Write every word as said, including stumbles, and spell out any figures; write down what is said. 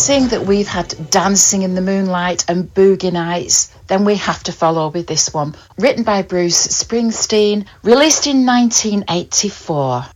Seeing that we've had Dancing in the Moonlight and Boogie Nights, then we have to follow with this one. Written by Bruce Springsteen, released in nineteen eighty-four.